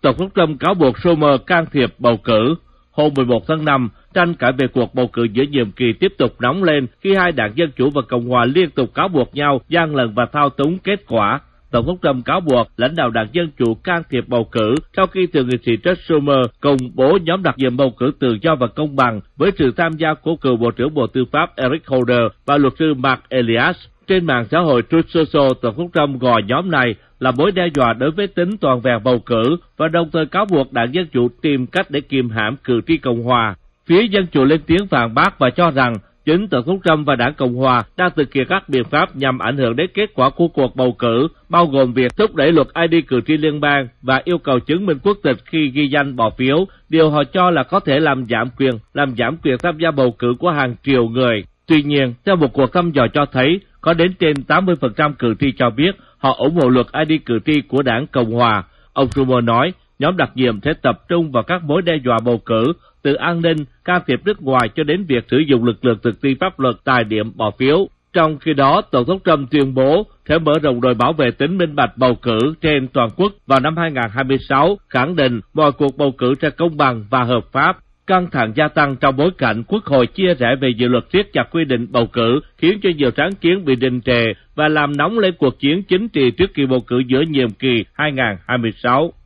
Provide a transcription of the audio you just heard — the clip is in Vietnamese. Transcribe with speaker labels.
Speaker 1: Tổng thống Trump cáo buộc Schumer can thiệp bầu cử. Hôm 11 tháng 5, tranh cãi về cuộc bầu cử giữa nhiệm kỳ tiếp tục nóng lên khi hai đảng Dân Chủ và Cộng Hòa liên tục cáo buộc nhau gian lận và thao túng kết quả. Tổng thống Trump cáo buộc lãnh đạo đảng Dân Chủ can thiệp bầu cử sau khi thượng nghị sĩ Chuck Schumer công bố nhóm đặc nhiệm bầu cử tự do và công bằng với sự tham gia của cựu Bộ trưởng Bộ Tư pháp Eric Holder và luật sư Mark Elias. Trên mạng xã hội Truth Social, Tổng thống Trump gọi nhóm này là mối đe dọa đối với tính toàn vẹn bầu cử và đồng thời cáo buộc đảng Dân Chủ tìm cách để kìm hãm cử tri Cộng Hòa. Phía Dân Chủ lên tiếng phản bác và cho rằng chính Tổng thống Trump và đảng Cộng Hòa đang thực hiện các biện pháp nhằm ảnh hưởng đến kết quả của cuộc bầu cử, bao gồm việc thúc đẩy luật ID cử tri liên bang và yêu cầu chứng minh quốc tịch khi ghi danh bỏ phiếu, điều họ cho là có thể làm giảm quyền tham gia bầu cử của hàng triệu người. Tuy nhiên, theo một cuộc thăm dò cho thấy, có đến trên 80% cử tri cho biết họ ủng hộ luật ID cử tri của đảng Cộng Hòa. Ông Schumer nói, nhóm đặc nhiệm sẽ tập trung vào các mối đe dọa bầu cử, từ an ninh, can thiệp nước ngoài cho đến việc sử dụng lực lượng thực thi pháp luật tại điểm bỏ phiếu. Trong khi đó, Tổng thống Trump tuyên bố sẽ mở rộng đội bảo vệ tính minh bạch bầu cử trên toàn quốc vào năm 2026, khẳng định mọi cuộc bầu cử sẽ công bằng và hợp pháp. Căng thẳng gia tăng trong bối cảnh Quốc hội chia rẽ về dự luật siết chặt quy định bầu cử, khiến cho nhiều sáng kiến bị đình trệ và làm nóng lên cuộc chiến chính trị trước kỳ bầu cử giữa nhiệm kỳ 2026.